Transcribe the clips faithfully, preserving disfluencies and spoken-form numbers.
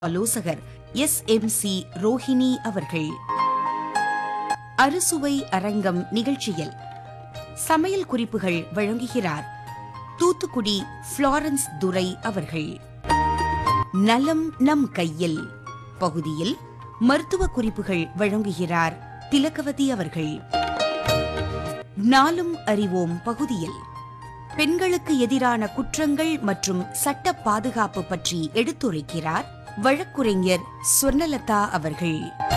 ஆலோசகர் S M C Rohini அவர்கள். அறுசுவை அரங்கம் நிகழ்ச்சியில் சமையல் குறிப்புகள் வழங்குகிறார் தூத்துக்குடி புளோரன்ஸ் துரை அவர்கள். நலம் நம் கையில் பகுதியில் மருத்துவ குறிப்புகள் வழங்குகிறார் திலகவதி அவர்கள். நாளும் அறிவோம் பகுதியில் பெண்களுக்கு எதிரான குற்றங்கள் மற்றும் சட்ட பாதுகாப்பு பற்றி எடுத்துரைக்கிறார் வழக்குரைஞர் ஸ்வர்ணலதா அவர்கள்.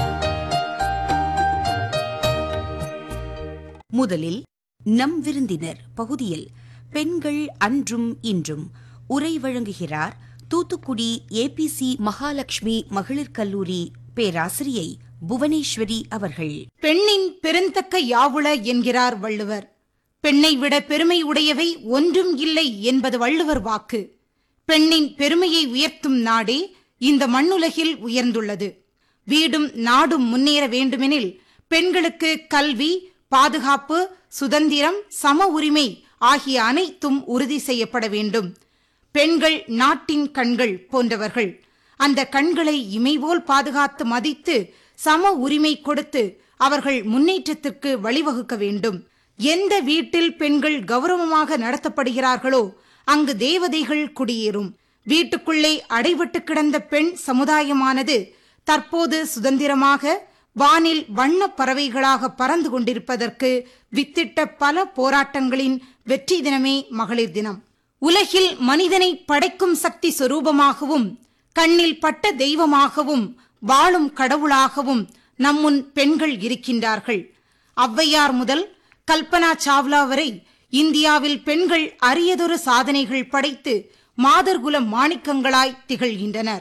முதலில் நம் விருந்தினர் பகுதியில் பெண்கள் அன்றும் இன்றும் உரை வழங்குகிறார் தூத்துக்குடி ஏ பி சி மகாலட்சுமி மகளிர் கல்லூரி பேராசிரியை புவனேஸ்வரி அவர்கள். பெண்ணின் பெருந்தக்க யாவுள என்கிறார் வள்ளுவர். பெண்ணை விட பெருமை உடையவை ஒன்றும் இல்லை என்பது வள்ளுவர் வாக்கு. பெண்ணின் பெருமையை உயர்த்தும் நாடே இந்த மண்ணுலகில் உயர்ந்துள்ளது. வீடும் நாடும் முன்னேற வேண்டுமெனில் பெண்களுக்கு கல்வி, பாதுகாப்பு, சுதந்திரம், சம உரிமை ஆகிய அனைத்தும் உறுதி செய்யப்பட வேண்டும். பெண்கள் நாட்டின் கண்கள் போன்றவர்கள். அந்த கண்களை இமைபோல் பாதுகாத்து மதித்து சம உரிமை கொடுத்து அவர்கள் முன்னேற்றத்திற்கு வழிவகுக்க வேண்டும். எந்த வீட்டில் பெண்கள் கௌரவமாக நடத்தப்படுகிறார்களோ அங்கு தேவதைகள் குடியேறும். வீட்டுக்குள்ளே அடைபட்டு கிடந்த பெண் சமுதாயமானது தற்போது சுதந்திரமாக வானில் வண்ண பறவைகளாக பறந்து கொண்டிருப்பதற்கு வித்திட்ட பல போராட்டங்களின் வெற்றி தினமே மகளிர் தினம். உலகில் மனிதனை படைக்கும் சக்தி சொரூபமாகவும் கண்ணில் பட்ட தெய்வமாகவும் வாழும் கடவுளாகவும் நம்முன் பெண்கள் இருக்கின்றார்கள். ஔவையார் முதல் கல்பனா சாவ்லா வரை இந்தியாவில் பெண்கள் அரியதொரு சாதனைகள் படைத்து மாதர்குல மாணிக்கங்களாய் திகழ்கின்றனர்.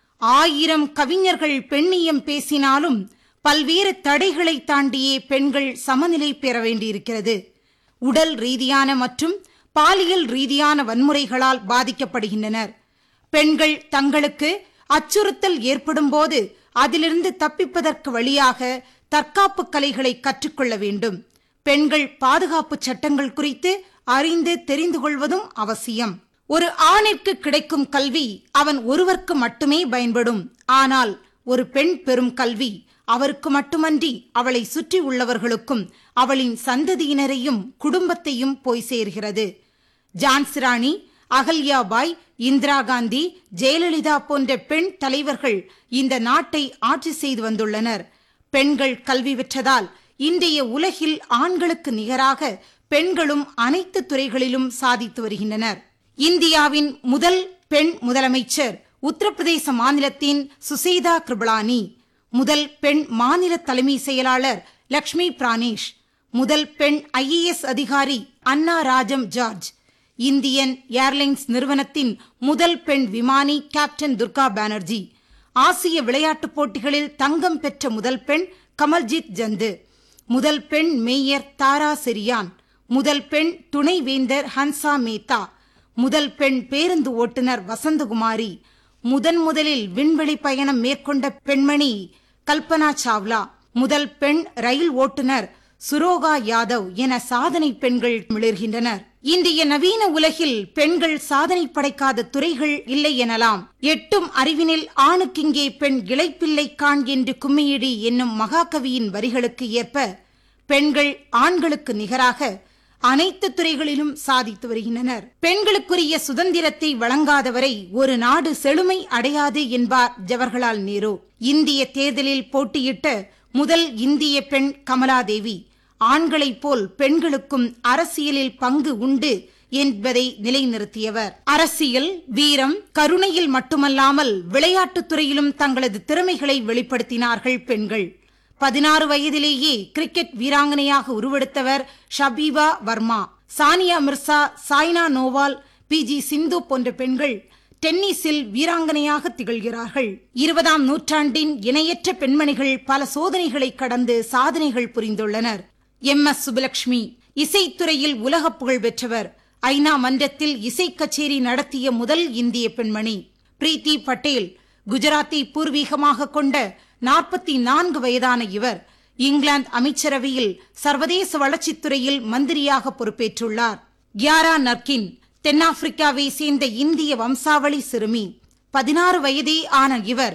ஆயிரம் கவிஞர்கள் பெண்ணியம் பேசினாலும் பல்வேறு தடைகளை தாண்டியே பெண்கள் சமநிலை பெற வேண்டியிருக்கிறது. உடல் ரீதியான மற்றும் பாலியல் ரீதியான வன்முறைகளால் பாதிக்கப்படுகின்றனர். பெண்கள் தங்களுக்கு அச்சுறுத்தல் ஏற்படும் போது அதிலிருந்து தப்பிப்பதற்கு வழியாக தற்காப்பு கலைகளை கற்றுக்கொள்ள வேண்டும். பெண்கள் பாதுகாப்பு சட்டங்கள் குறித்து அறிந்து தெரிந்து கொள்வதும் அவசியம். ஒரு ஆணிற்கு கிடைக்கும் கல்வி அவன் ஒருவருக்கு மட்டுமே பயன்படும். ஆனால் ஒரு பெண் பெறும் கல்வி அவருக்கு மட்டுமன்றி அவளை சுற்றி உள்ளவர்களுக்கும் அவளின் சந்ததியினரையும் குடும்பத்தையும் போய் சேர்கிறது. ஜான்சிராணி, அகல்யாபாய், இந்திரா காந்தி, ஜெயலலிதா போன்ற பெண் தலைவர்கள் இந்த நாட்டை ஆட்சி செய்து வந்துள்ளனர். பெண்கள் கல்வி பெற்றதால் இன்றைய உலகில் ஆண்களுக்கு நிகராக பெண்களும் அனைத்து துறைகளிலும் சாதித்து வருகின்றனர். இந்தியாவின் முதல் பெண் முதலமைச்சர் உத்தரப்பிரதேச மாநிலத்தின் சுசேதா கிருபலானி. முதல் பெண் மாநில தலைமை செயலாளர் லக்ஷ்மி பிரானேஷ். முதல் பெண் ஐ ஏ எஸ் அதிகாரி அன்னா ராஜம் ஜார்ஜ். இந்தியன் ஏர்லைன்ஸ் நிறுவனத்தின் முதல் பெண் விமானி கேப்டன் துர்கா பானர்ஜி. ஆசிய விளையாட்டுப் போட்டிகளில் தங்கம் பெற்ற முதல் பெண் கமல்ஜித் ஜந்து. முதல் பெண் மேயர் தாரா செரியான். முதல் பெண் துணைவேந்தர் ஹன்சா மேத்தா. முதல் பெண் பேருந்து ஓட்டுநர் வசந்தகுமாரி. முதன் முதலில் விண்வெளி பயணம் மேற்கொண்ட பெண்மணி கல்பனா சாவ்லா. முதல் பெண் ரயில் ஓட்டுநர் சுரோகா யாதவ் என சாதனை பெண்கள் மிளர்கின்றனர். இன்றைய நவீன உலகில் பெண்கள் சாதனை படைக்காத துறைகள் இல்லை எனலாம். எட்டும் அறிவினில் ஆணுக்கிங்கே பெண் இளைப்பிள்ளை காண் என்று கும்மியிடி என்னும் மகாகவியின் வரிகளுக்கு ஏற்ப பெண்கள் ஆண்களுக்கு நிகராக அனைத்து துறைகளிலும் சாதித்து வருகின்றனர். பெண்களுக்குரிய சுதந்திரத்தை வழங்காதவரை ஒரு நாடு செழுமை அடையாது என்பார் ஜவஹர்லால் நேரு. இந்திய தேர்தலில் போட்டியிட்ட முதல் இந்திய பெண் கமலாதேவி. ஆண்களைப் போல் பெண்களுக்கும் அரசியலில் பங்கு உண்டு என்பதை நிலைநிறுத்தியவர். அரசியல், வீரம், கருணையில் மட்டுமல்லாமல் விளையாட்டுத் துறையிலும் தங்களது திறமைகளை வெளிப்படுத்தினார்கள் பெண்கள். பதினாறு வயதிலேயே cricket வீராங்கனையாக உருவெடுத்தவர் ஷபீபா Verma. Sania Mirza, Saina நோவால், P G சிந்து போன்ற பெண்கள் டென்னிஸில் வீராங்கனையாக திகழ்கிறார்கள். இருபதாம் நூற்றாண்டின் இணையற்ற பெண்மணிகள் பல சோதனைகளை கடந்து சாதனைகள் புரிந்துள்ளனர். எம் எஸ் சுபலட்சுமி இசைத்துறையில் உலக புகழ் பெற்றவர். ஐநா மன்றத்தில் இசை கச்சேரி நடத்திய முதல் இந்திய பெண்மணி. பிரீத்தி பட்டேல் குஜராத்தை பூர்வீகமாக கொண்ட நாற்பத்தி நான்கு வயதான இவர் இங்கிலாந்து அமைச்சரவையில் சர்வதேச வளர்ச்சித்துறையில் மந்திரியாக பொறுப்பேற்றுள்ளார். கியாரா நர்கின் தென்னாப்பிரிக்காவை சேர்ந்த இந்திய வம்சாவளி சிறுமி. பதினாறு வயதே ஆன இவர்